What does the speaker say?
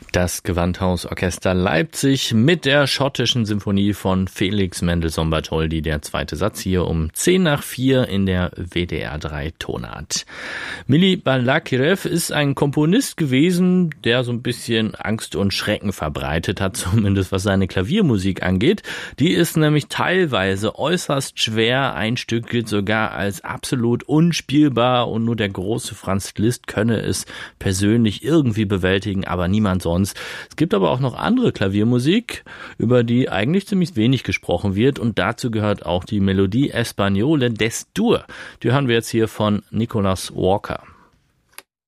Das Gewandhausorchester Leipzig mit der schottischen Symphonie von Felix Mendelssohn Bartholdy. Der zweite Satz hier um 3:10 in der WDR 3 Tonart. Mili Balakirev ist ein Komponist gewesen, der so ein bisschen Angst und Schrecken verbreitet hat, zumindest was seine Klaviermusik angeht. Die ist nämlich teilweise äußerst schwer. Ein Stück gilt sogar als absolut unspielbar und nur der große Franz Liszt könne es persönlich irgendwie bewältigen, aber niemand sonst. Es gibt aber auch noch andere Klaviermusik, über die eigentlich ziemlich wenig gesprochen wird, und dazu gehört auch die Melodie Espagnole des Dur. Die hören wir jetzt hier von Nicholas Walker.